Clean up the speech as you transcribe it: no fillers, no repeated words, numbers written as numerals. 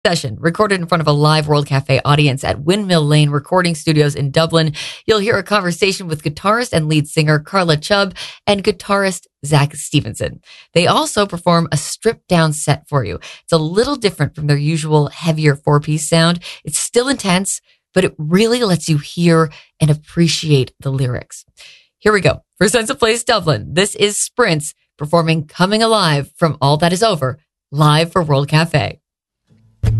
session recorded in front of a live World Cafe audience at Windmill Lane Recording Studios in Dublin. You'll hear a conversation with guitarist and lead singer Carla Chubb and guitarist Zach Stevenson. They also perform a stripped down set for you. It's a little different from their usual heavier 4-piece sound. It's still intense, but it really lets you hear and appreciate the lyrics. Here we go. For Sense of Place Dublin, this is Sprints performing Coming Alive from All That Is Over, live for World Cafe.